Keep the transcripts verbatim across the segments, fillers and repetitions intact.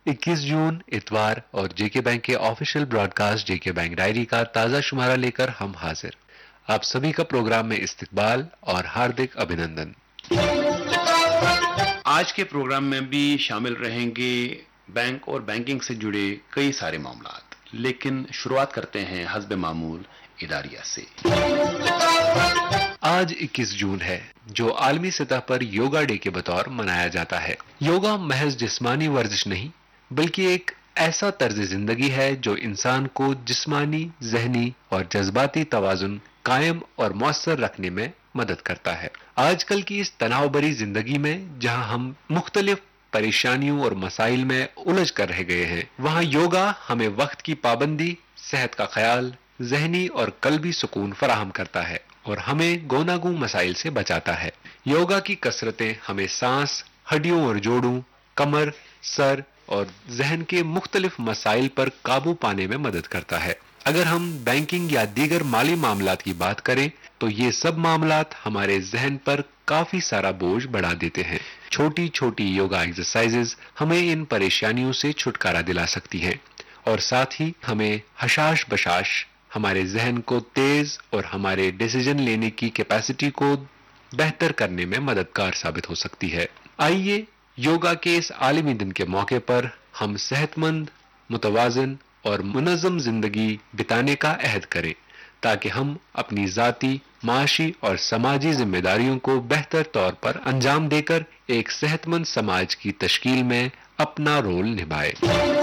इक्कीस जून इतवार और जेके बैंक के ऑफिशियल ब्रॉडकास्ट जेके बैंक डायरी का ताजा शुमारा लेकर हम हाजिर। आप सभी का प्रोग्राम में इस्तकबाल और हार्दिक अभिनंदन। आज के प्रोग्राम में भी शामिल रहेंगे बैंक और बैंकिंग से जुड़े कई सारे मामलात, लेकिन शुरुआत करते हैं हस्ब मामूल इदारिया से। आज इक्कीस जून है, जो आलमी सतह पर योगा डे के बतौर मनाया जाता है। योगा महज जिस्मानी वर्जिश नहीं, बल्कि एक ऐसा तर्ज जिंदगी है जो इंसान को जिस्मानी, ज़हनी और जज्बाती तवाजुन कायम और मौसर रखने में मदद करता है। आजकल की इस तनाव भरी जिंदगी में जहां हम मुख्तलिफ परेशानियों और मसाइल में उलझ कर रह गए हैं, वहां योगा हमें वक्त की पाबंदी, सेहत का ख्याल, ज़हनी और कल्बी सुकून फराहम करता है और हमें गोनागू मसाइल से बचाता है। योगा की कसरतें हमें सांस, हड्डियों और जोड़ों, कमर, सर और जहन के मुख्तलिफ मसाइल पर काबू पाने में मदद करता है। अगर हम बैंकिंग या दीगर माली मामलात की बात करें तो ये सब मामलात हमारे जहन पर काफी सारा बोझ बढ़ा देते हैं। छोटी छोटी योगा एक्सरसाइजेज हमें इन परेशानियों से छुटकारा दिला सकती हैं और साथ ही हमें हशाश बशाश हमारे जहन को तेज और हमारे डिसीजन लेने की कैपेसिटी को बेहतर करने में मददगार साबित हो सकती है। आइए योगा के इस आलमी दिन के मौके पर हम सेहतमंद, मुतवाज़िन और मुनज़्ज़म जिंदगी बिताने का अहद करें, ताकि हम अपनी जाती, माशी और समाजी जिम्मेदारियों को बेहतर तौर पर अंजाम देकर एक सेहतमंद समाज की तश्कील में अपना रोल निभाएं।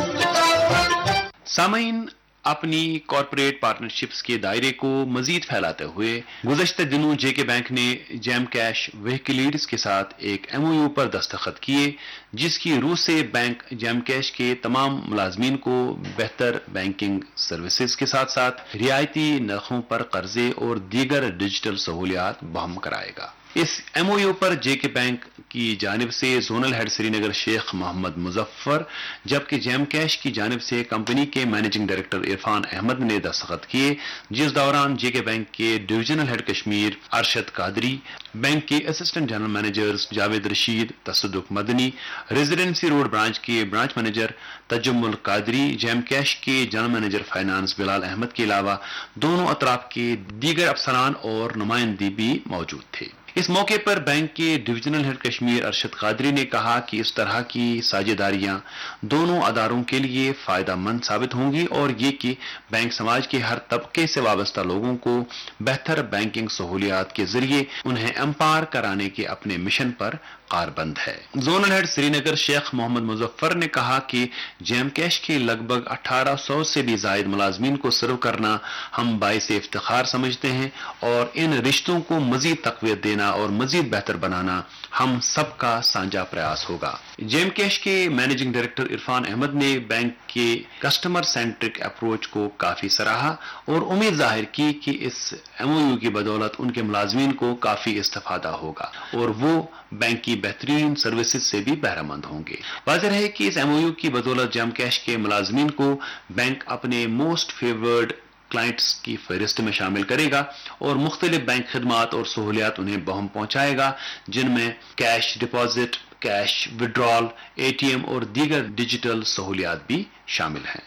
सामीन, अपनी कॉरपोरेट पार्टनरशिप्स के दायरे को मजीद फैलाते हुए गुज़श्ते दिनों जेके बैंक ने जैम कैश व्हीकलीड्स के साथ एक एमओयू पर दस्तखत किए, जिसकी रूह से बैंक जैम कैश के तमाम मुलाजमीन को बेहतर बैंकिंग सर्विसेज के साथ साथ रियायती नरखों पर कर्जे और दीगर डिजिटल सहूलियात बहम कराएगा। इस एमओयू पर जेके बैंक की जानिब से जोनल हेड श्रीनगर शेख मोहम्मद मुजफ्फर, जबकि जैम कैश की जानिब से कंपनी के मैनेजिंग डायरेक्टर इरफान अहमद ने दस्तखत किए, जिस दौरान जेके बैंक के divisional head Kashmir Arshad Qadri, bank के assistant general managers Javed Rashid, तसद्दुक मदनी, रेजिडेंसी रोड ब्रांच के branch manager Tajammul Qadri, jam cash के general manager finance Bilal Ahmad के अलावा दोनों अतराफ के दीगर अफसरान और नुमाइंदे भी मौजूद थे। इस मौके पर बैंक के डिविजनल हेड कश्मीर अरशद कादरी ने कहा कि इस तरह की साझेदारियां दोनों अदारों के लिए फायदा मंद साबित होंगी और ये कि बैंक समाज के हर तबके से वाबस्ता लोगों को बेहतर बैंकिंग सहूलियात के जरिए उन्हें एम्पावर कराने के अपने मिशन पर कारबंद है। जोनल हेड श्रीनगर शेख मोहम्मद मुजफ्फर ने कहा कि जैम कैश के लगभग अठारह सौ से भी जायद मुलाजमीन को सर्व करना हम बाइस इफ्तिखार समझते हैं और इन रिश्तों को मजीद तकवीत देना और मजीद बेहतर बनाना हम सबका साझा प्रयास होगा। जैम कैश के मैनेजिंग डायरेक्टर इरफान अहमद ने बैंक के कस्टमर सेंट्रिक अप्रोच को काफी सराहा और उम्मीद जाहिर की कि इस एमओयू की बदौलत उनके मुलाजमीन को काफी इस्तेफादा होगा और वो बैंक की बेहतरीन सर्विसेज से भी बहरामंद होंगे। वाज़ेह है कि इस एमओयू की बदौलत जैम कैश के मुलाजमीन को बैंक अपने मोस्ट फेवर्ड क्लाइंट्स की फहरिस्त में शामिल करेगा और मुख्तलिफ बैंक खिदमात और सहूलियात उन्हें बहम पहुंचाएगा, जिनमें cash deposit, cash withdrawal, ATM और दीगर डिजिटल सहूलियात भी शामिल हैं।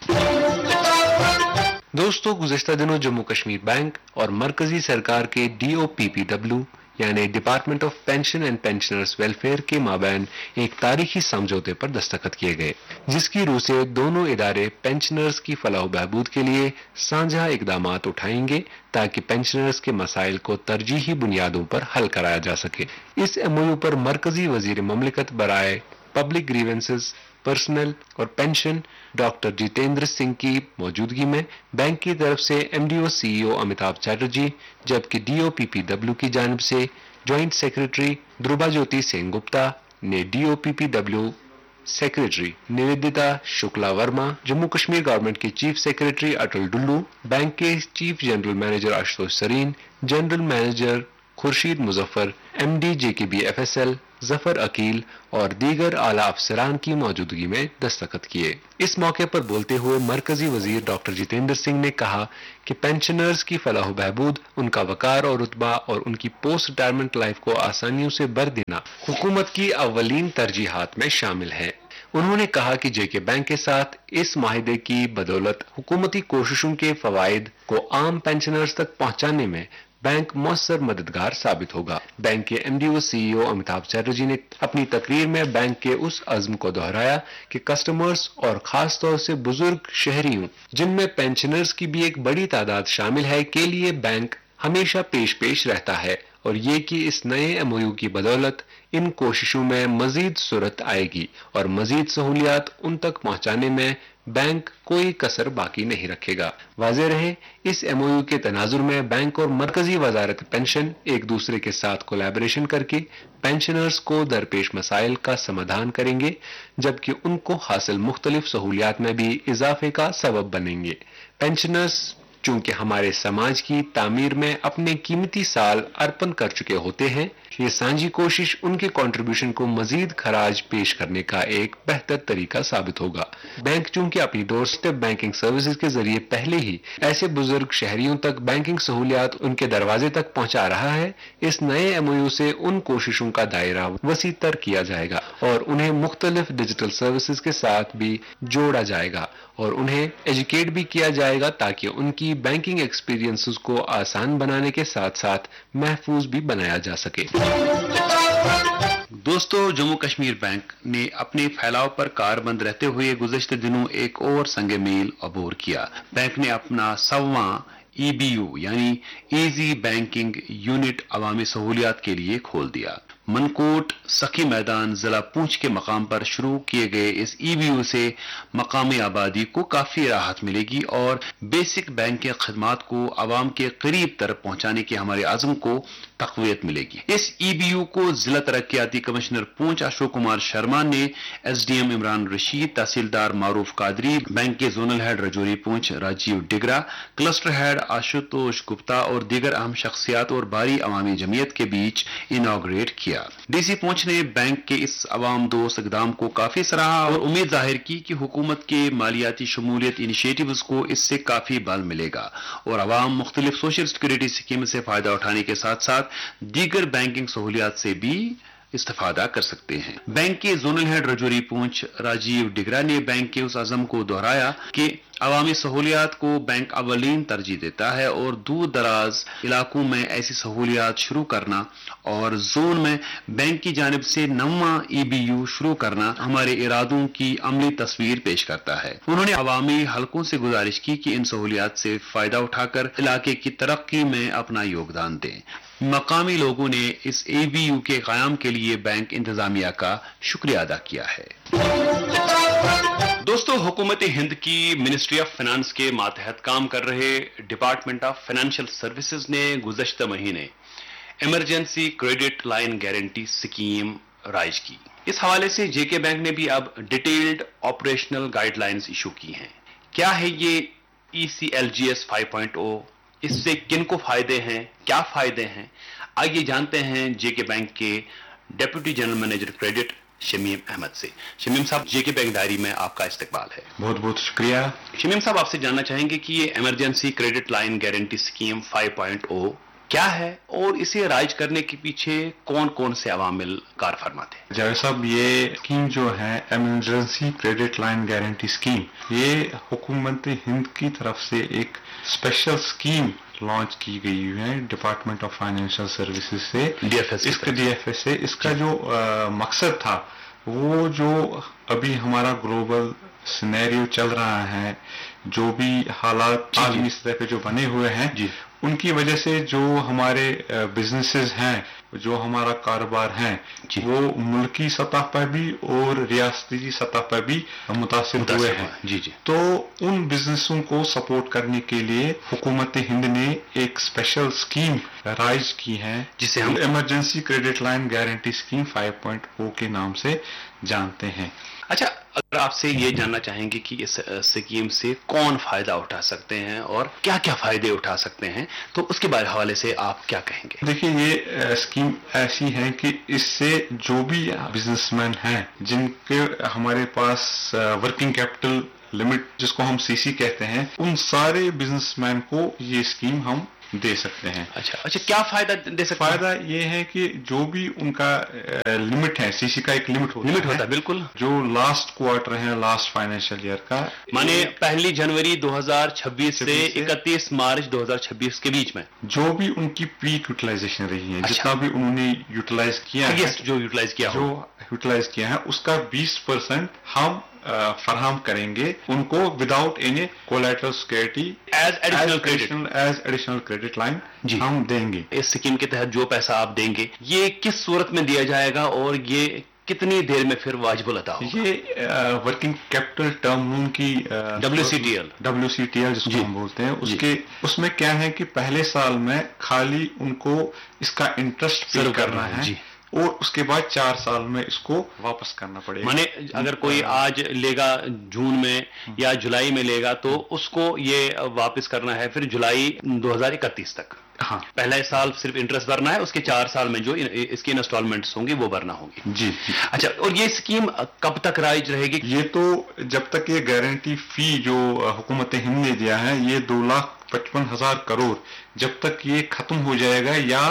दोस्तों, गुज़श्ता दिनों जम्मू कश्मीर बैंक और मरकजी सरकार के D O P P W यानी department of pension and pensioners welfare के माबैन एक तारीखी समझौते पर दस्तखत किए गए, जिसकी रूह से दोनों इदारे पेंशनर्स की फलाह बहबूद के लिए साझा इकदामात उठाएंगे ताकि पेंशनर्स के मसाइल को तरजीही बुनियादों पर हल कराया जा सके। इस एमओयू पर मरकजी वजीर ममलिकत बराए पब्लिक ग्रीवेंसेस, पर्सनल और पेंशन डॉक्टर जितेंद्र सिंह की मौजूदगी में बैंक की तरफ से एमडीओ सीईओ अमिताभ चैटर्जी, जबकि डीओपीपीडब्ल्यू की जानिब से जॉइंट सेक्रेटरी ध्रुवा ज्योति सेन गुप्ता ने DOPPW secretary Nivedita Shukla Verma, Jammu Kashmir government के चीफ सेक्रेटरी अटल डुल्लू, बैंक के chief general manager Ashutosh Sarin, general manager Khurshid Muzaffar, MD जेकेबीएफएसएल Zafar Aqeel और दीगर आला अफसरान की मौजूदगी में दस्तखत किए। इस मौके पर बोलते हुए मरकजी वजीर डॉक्टर जितेंद्र सिंह ने कहा कि पेंशनर्स की फलाह बहबूद, उनका वकार और रुतबा और उनकी पोस्ट रिटायरमेंट लाइफ को आसानियों से भर देना हुकूमत की अव्वलीन तरजीहात में शामिल है। انہوں نے کہا کہ جے کے بینک کے ساتھ اس معاہدے کی بدولت حکومتی کوششوں کے فوائد کو عام پینشنرز تک پہنچانے میں بینک مؤثر مددگار ثابت ہوگا۔ بینک کے ایم ڈی و سی ای او امیتابھ چیٹرجی نے اپنی تقریر میں بینک کے اس عزم کو دہرایا کہ کسٹمرز اور خاص طور سے بزرگ شہریوں جن میں پینشنرز کی بھی ایک بڑی تعداد شامل ہے کے لیے بینک ہمیشہ پیش پیش رہتا ہے، اور یہ کہ اس نئے ایم او یو کی بدولت ان کوششوں میں مزید سرعت آئے گی اور مزید سہولیات ان تک پہنچانے میں بینک کوئی کسر باقی نہیں رکھے گا۔ واضح رہے، اس ایم او یو کے تناظر میں بینک اور مرکزی وزارت پینشن ایک دوسرے کے ساتھ کولیبریشن کر کے پینشنرز کو درپیش مسائل کا سمادھان کریں گے، جبکہ ان کو حاصل مختلف سہولیات میں بھی اضافے کا سبب بنیں گے۔ پینشنرز چونکہ ہمارے سماج کی تعمیر میں اپنے قیمتی سال ارپن کر چکے ہوتے ہیں، یہ سانجھی کوشش ان کے کنٹریبیوشن کو مزید خراج پیش کرنے کا ایک بہتر طریقہ ثابت ہوگا۔ بینک چونکہ اپنی ڈور سٹیپ بینکنگ سروسز کے ذریعے پہلے ہی ایسے بزرگ شہریوں تک بینکنگ سہولیات ان کے دروازے تک پہنچا رہا ہے، اس نئے ایم او یو سے ان کوششوں کا دائرہ وسیع تر کیا جائے گا اور انہیں مختلف ڈیجیٹل سروسز کے ساتھ بھی جوڑا جائے گا اور انہیں ایجوکیٹ بھی کیا جائے گا تاکہ ان کی بینکنگ ایکسپیرینسز کو آسان بنانے کے ساتھ ساتھ محفوظ بھی بنایا جا سکے۔ دوستو، جموں کشمیر بینک نے اپنے پھیلاؤ پر کاربند رہتے ہوئے گزشتہ دنوں ایک اور سنگ میل عبور کیا۔ بینک نے اپنا سواں ای بی یو یعنی ایزی بینکنگ یونٹ عوامی سہولیات کے لیے کھول دیا۔ منکوٹ سخی میدان ضلع پونچھ کے مقام پر شروع کیے گئے اس ای بی یو سے مقامی آبادی کو کافی راحت ملے گی اور بیسک بینک کے خدمات کو عوام کے قریب تر پہنچانے کے ہمارے عزم کو تقویت ملے گی۔ اس ای بی یو کو ضلع ترقیاتی کمشنر پونچھ اشوک کمار شرما نے S D M Imran Rashid, تحصیلدار معروف قادری، بینک کے زونل ہیڈ رجوری پونچھ راجیو ڈگرا، کلسٹر ہیڈ آشوتوش گپتا اور دیگر اہم شخصیات اور باری عوامی جمعیت کے بیچ اناگوریٹ کیا۔ ڈی سی پونچھ نے بینک کے اس عوام دوست اقدام کو کافی سراہا اور امید ظاہر کی کہ حکومت کے مالیاتی شمولیت انیشیٹیوز کو اس سے کافی بل ملے گا اور عوام مختلف سوشل سیکورٹی اسکیم سے فائدہ اٹھانے کے ساتھ ساتھ دیگر بینکنگ سہولیات سے بھی استفادہ کر سکتے ہیں۔ بینک کے زونل ہیڈ رجوری پونچھ راجیو ڈگرا نے بینک کے اس عزم کو دہرایا کہ عوامی سہولیات کو بینک اولین ترجیح دیتا ہے اور دور دراز علاقوں میں ایسی سہولیات شروع کرنا اور زون میں بینک کی جانب سے نواں ای بی یو شروع کرنا ہمارے ارادوں کی عملی تصویر پیش کرتا ہے۔ انہوں نے عوامی حلقوں سے گزارش کی کہ ان سہولیات سے فائدہ اٹھا کر علاقے کی ترقی میں اپنا یوگدان دیں۔ مقامی لوگوں نے اس ای بی یو کے قیام کے لیے بینک انتظامیہ کا شکریہ ادا کیا ہے۔ دوستو، حکومت ہند کی منسٹری آف فائنانس کے ماتحت کام کر رہے ڈپارٹمنٹ آف فائنینشیل سروسز نے گزشتہ مہینے emergency credit line guarantee scheme رائج کی۔ اس حوالے سے جے کے بینک نے بھی اب detailed operational guide lines issue کی ہیں۔ کیا ہے یہ ای C L G S five point O? اس سے کن کو فائدے ہیں، کیا فائدے ہیں؟ آئیے جانتے ہیں جے کے بینک کے deputy general manager credit Shamim Ahmad سے۔ شمیم صاحب، جے کے بینک ڈائری میں آپ کا استقبال ہے۔ بہت بہت شکریہ۔ شمیم صاحب، آپ سے جاننا چاہیں گے کہ یہ emergency credit line guarantee scheme five point O کیا ہے اور اسے رائج کرنے کے پیچھے کون کون سے عوامل کار فرما تھے؟ جاوید صاحب، یہ اسکیم جو ہے emergency credit line guarantee scheme, یہ حکومت ہند کی طرف سے ایک اسپیشل اسکیم لانچ کی گئی ہے ڈپارٹمنٹ آف فائنینشیل سروسز سے، ڈی ایف ایس اس کا ڈی ایف ایس سے۔ اس کا جو مقصد تھا وہ جو ابھی ہمارا گلوبل سینیریو چل رہا ہے، جو بھی حالات عالمی سطح پہ جو بنے ہوئے ہیں، ان کی وجہ سے جو ہمارے بزنسز ہیں، جو ہمارا کاروبار ہے، وہ ملکی سطح پر بھی اور ریاستی سطح پر بھی متاثر ہوئے ہیں۔ جی جی تو ان بزنسوں کو سپورٹ کرنے کے لیے حکومت ہند نے ایک اسپیشل اسکیم رائج کی ہے جسے ہم emergency credit line guarantee scheme five point O کے نام سے جانتے ہیں۔ اچھا، اگر آپ سے یہ جاننا چاہیں گے کہ اس اسکیم سے کون فائدہ اٹھا سکتے ہیں اور کیا کیا فائدے اٹھا سکتے ہیں، تو اس کے بارے حوالے سے آپ کیا کہیں گے؟ دیکھیے، یہ اسکیم ایسی ہے کہ اس سے جو بھی بزنس مین ہیں جن کے ہمارے پاس ورکنگ کیپٹل لمٹ جس کو ہم سی سی کہتے ہیں، ان سارے بزنس مین کو یہ اسکیم ہم دے سکتے ہیں. اچھا اچھا کیا فائدہ دے سکتے ہیں؟ فائدہ یہ ہے کہ جو بھی ان کا لمٹ ہے، سی سی کا ایک لمٹ ہوتا ہے، لمٹ ہوتا ہے بالکل، جو لاسٹ کوارٹر ہے لاسٹ فائنینشیل ایئر کا، مانے پہلی جنوری دو ہزار چھبیس سے اکتیس مارچ دو ہزار چھبیس کے بیچ میں جو بھی ان کی پیک یوٹیلائزیشن رہی ہے، جتنا بھی انہوں نے یوٹیلائز کیا ہے، جو یوٹیلائز کیا جو یوٹیلائز کیا ہے اس کا بیس پرسینٹ ہم فراہم کریں گے ان کو without any collateral security as additional credit as additional credit line جی ہم دیں گے. اس اسکیم کے تحت جو پیسہ آپ دیں گے یہ کس صورت میں دیا جائے گا اور یہ کتنی دیر میں پھر واجب الادا ہوگا؟ یہ ورکنگ کیپٹل ٹرم لون کی W C T L W C T L جس کو ہم بولتے ہیں، اس کے اس میں کیا ہے کہ پہلے سال میں خالی ان کو اس کا انٹرسٹ پے کرنا ہے اور اس کے بعد چار سال میں اس کو واپس کرنا پڑے گا. مانے اگر کوئی آج لے گا جون میں یا جولائی میں لے گا تو اس کو یہ واپس کرنا ہے پھر جولائی دو ہزار اکتیس تک. ہاں پہلا سال صرف انٹرسٹ بھرنا ہے، اس کے چار سال میں جو اس کی انسٹالمنٹس ہوں گی وہ بھرنا ہوگی. جی اچھا اور یہ اسکیم کب تک رائج رہے گی؟ یہ تو جب تک یہ گارنٹی فی جو حکومت ہند نے دیا ہے یہ دو لاکھ پچپن ہزار کروڑ جب تک یہ ختم ہو جائے گا یا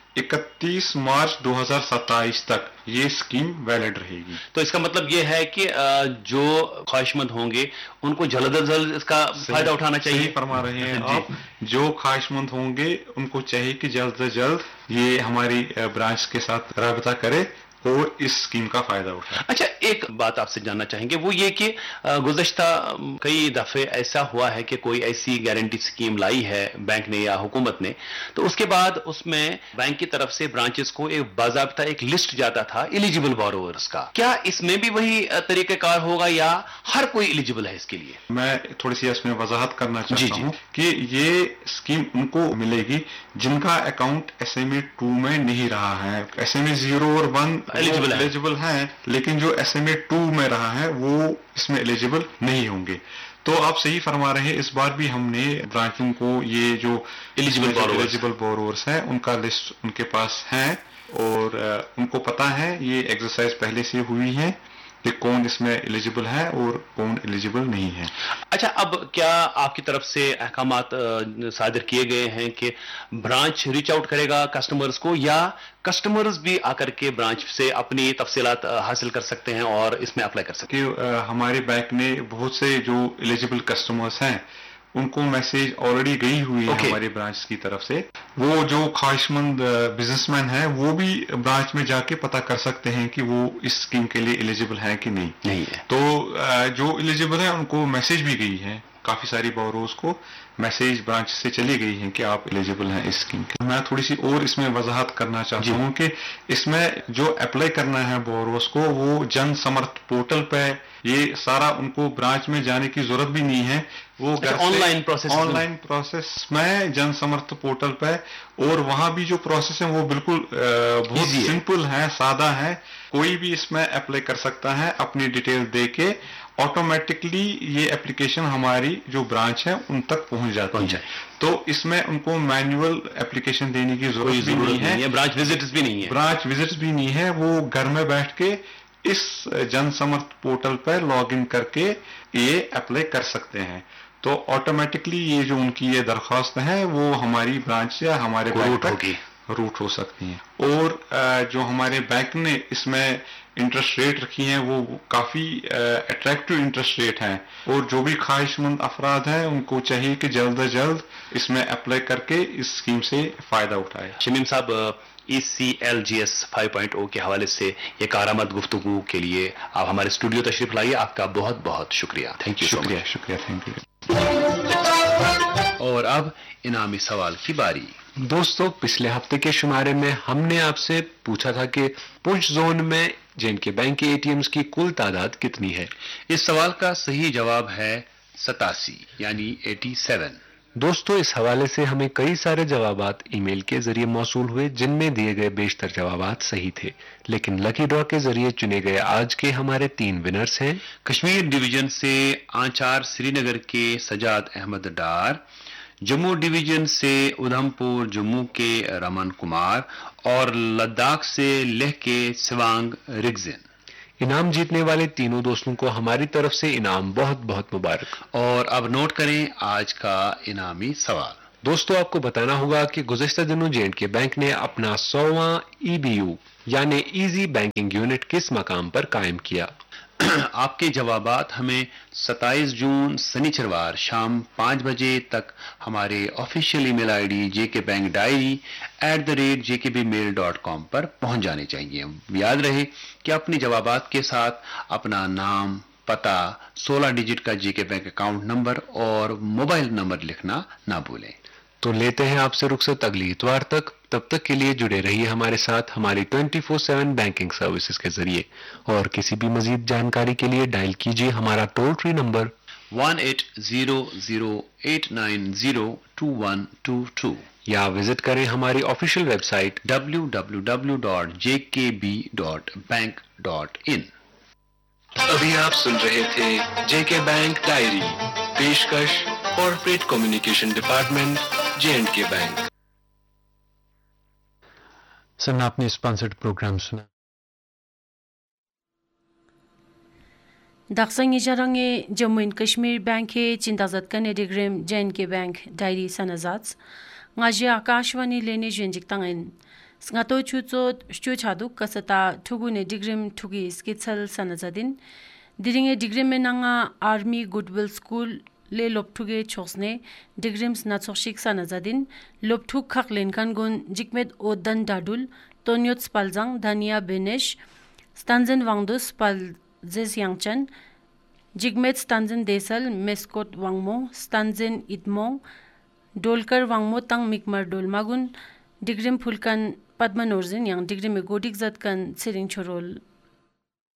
اکتیس مارچ دو ہزار ستائیس تک یہ اسکیم ویلڈ رہے گی. تو اس کا مطلب یہ ہے کہ جو خواہش مند ہوں گے ان کو جلد از جلد اس کا فائدہ اٹھانا چاہیے. صحیح فرما رہے ہیں آپ. جو خواہش مند ہوں گے ان کو چاہیے کہ جلد از جلد یہ ہماری برانچ کے ساتھ رابطہ کرے اور اس اسکیم کا فائدہ اٹھائے. اچھا ایک بات آپ سے جاننا چاہیں گے وہ یہ کہ گزشتہ کئی دفعے ایسا ہوا ہے کہ کوئی ایسی گارنٹی اسکیم لائی ہے بینک نے یا حکومت نے تو اس کے بعد اس میں بینک کی طرف سے برانچز کو ایک باضابطہ ایک لسٹ جاتا تھا ایلیجیبل بورورز کا. کیا اس میں بھی وہی طریقہ کار ہوگا یا ہر کوئی ایلیجیبل ہے اس کے لیے؟ میں تھوڑی سی اس میں وضاحت کرنا چاہتا ہوں کہ یہ اسکیم ان کو ملے گی جن کا account S M a to میں نہیں رہا ہے. ایس ایم اے زیرو اور ون ایلیجیبل ہیں لیکن جو ایس ایم اے ٹو میں رہا ہے وہ اس میں ایلیجیبل نہیں ہوں گے. تو آپ صحیح فرما رہے ہیں. اس بار بھی ہم نے برانچوں کو یہ جو ایلیجیبل بورورز ہیں ان کا لسٹ ان کے پاس ہے اور ان کو پتا ہے یہ ایکسرسائز پہلے سے ہوئی ہے کہ کون اس میں ایلیجیبل ہے اور کون ایلیجیبل نہیں ہے. اچھا اب کیا آپ کی طرف سے احکامات صادر کیے گئے ہیں کہ برانچ ریچ آؤٹ کرے گا کسٹمرز کو یا کسٹمرز بھی آ کر کے برانچ سے اپنی تفصیلات حاصل کر سکتے ہیں اور اس میں اپلائی کر سکتے ہیں؟ کہ ہمارے بینک نے بہت سے جو ایلیجیبل کسٹمرز ہیں ان کو میسج آلریڈی گئی ہوئی ہے ہمارے برانچ کی طرف سے. وہ جو خواہش مند بزنس مین ہیں وہ بھی برانچ میں جا کے پتا کر سکتے ہیں کہ وہ اس اسکیم کے لیے ایلیجیبل ہیں کہ نہیں نہیں ہے. تو جو ایلیجیبل ہیں ان کو میسج بھی گئی ہے. کافی ساری بوروز کو میسج برانچ سے چلی گئی ہے کہ آپ ایلیجیبل ہیں اس اسکیم کے. میں تھوڑی سی اور اس میں وضاحت کرنا چاہتا ہوں کہ اس میں جو اپلائی کرنا ہے بوروز کو وہ جن سمرتھ پورٹل پہ یہ سارا ان کو برانچ میں جانے کی ضرورت بھی نہیں ہے. وہ on line process on line process میں جن سمرتھ پورٹل پہ اور وہاں بھی جو پروسیس ہے وہ بالکل بہت سمپل ہے، سادہ ہے. کوئی بھی اس میں اپلائی کر سکتا ہے اپنی ڈیٹیل دے کے. آٹومیٹکلی یہ اپلیکیشن ہماری جو برانچ ہے ان تک پہنچ جاتی ہے. تو اس میں ان کو مینوئل اپلیکیشن دینے کی ضرورت بھی نہیں ہے. برانچ وزٹس بھی نہیں ہے برانچ وزٹس بھی نہیں ہے. وہ گھر میں بیٹھ کے اس جن سمرتھ پورٹل پہ لاگ ان کر کے یہ اپلائی کر سکتے ہیں. تو آٹومیٹکلی یہ جو ان کی یہ درخواست ہے وہ ہماری برانچ سے ہمارے بینک تک روٹ ہو سکتی ہیں. اور جو ہمارے بینک نے اس میں انٹرسٹ ریٹ رکھی ہیں وہ کافی اٹریکٹیو انٹرسٹ ریٹ ہیں اور جو بھی خواہش مند افراد ہیں ان کو چاہیے کہ جلد از جلد اس میں اپلائی کر کے اس اسکیم سے فائدہ اٹھائے. شمیم صاحب ای C L G S five point O کے حوالے سے یہ کارآمد گفتگو کے لیے آپ ہمارے اسٹوڈیو تشریف لائیے. آپ کا بہت بہت شکریہ. Thank you. شکریہ شکریہ تھینک یو. اور اب انعامی سوال کی باری. دوستو پچھلے ہفتے کے شمارے میں ہم نے آپ سے پوچھا تھا کہ پنچ زون میں جے اینڈ کے بینک کے اے ٹی ایمز کی کل تعداد کتنی ہے. اس سوال کا صحیح جواب ہے ستاسی یعنی ایٹی سیون. دوستو اس حوالے سے ہمیں کئی سارے جوابات ای میل کے ذریعے موصول ہوئے جن میں دیے گئے بیشتر جوابات صحیح تھے، لیکن لکی ڈرا کے ذریعے چنے گئے آج کے ہمارے تین ونرز ہیں. کشمیر ڈویژن سے آنچار سری نگر کے سجاد احمد ڈار، جموں ڈویژن سے ادھم پور جموں کے رمن کمار اور لداخ سے لہ کے سوانگ رگزن. انعام جیتنے والے تینوں دوستوں کو ہماری طرف سے انعام بہت بہت مبارک. اور اب نوٹ کریں آج کا انعامی سوال. دوستو آپ کو بتانا ہوگا کہ گزشتہ دنوں جے اینڈ کے بینک نے اپنا سوواں ای بی یو یعنی ایزی بینکنگ یونٹ کس مقام پر قائم کیا؟ آپ کے جوابات ہمیں ستائیس جون سنیچروار شام پانچ بجے تک ہمارے official E mile I D J کے bank diary at the rate جے کے بی میل ڈاٹ کام پر پہنچ جانے چاہیے. یاد رہے کہ اپنے جوابات کے ساتھ اپنا نام، پتہ، سولہ ڈیجٹ کا جے کے بینک اکاؤنٹ نمبر اور موبائل نمبر لکھنا نہ بھولیں. تو لیتے ہیں آپ سے رخصت اگلی اتوار تک. تب تک کے لیے جڑے رہیے ہمارے ساتھ ہماری twenty four seven banking services کے ذریعے، اور کسی بھی مزید جانکاری کے لیے ڈائل کیجیے ہمارا toll free number one at zero zero eight nine zero to one to to یا وزٹ کریں ہماری official web site W W W dot J کے بی ڈاٹ بینک ڈاٹ ان. ابھی آپ سن رہے تھے جے کے بینک ڈائری، پیشکش corporate communication department, J and کے بینک. سر آپ نے اسپانسرڈ پروگرام سنا. داکسنگ جرانگے جموں اینڈ کشمیر بینک کے چندازت کنے ڈگریم جے اینڈ کے bank diary سنازات ngaji akashwani lene jenjik tangen ngato chucho chu chadu kasata thugune digrim thugi skitsal sanazadin diringe digrim menanga army goodwill school le lopthuge chosne digrims natsoshik sanazadin lopthuk khak lenkan gun jikmet odan dadul tonyot spaljang dania benesh stanzen wangdus pal zes yangchan jigmet stanzen desal mescot wangmo stanzen itmo Dolkar Wangmo तंग मिकमर डोलमागुन डिग्रिम फुलकन पद्मनोर्जिन yang डिग्रिम गोडिक जत कन सिरिंग छोरोल